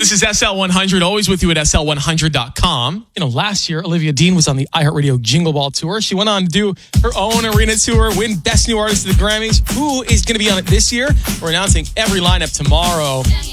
This is SL100, always with you at SL100.com. Last year, Olivia Dean was on the iHeartRadio Jingle Ball Tour. She went on to do her own arena tour, win Best New Artist at the Grammys. Who is going to be on it this year? We're announcing every lineup tomorrow.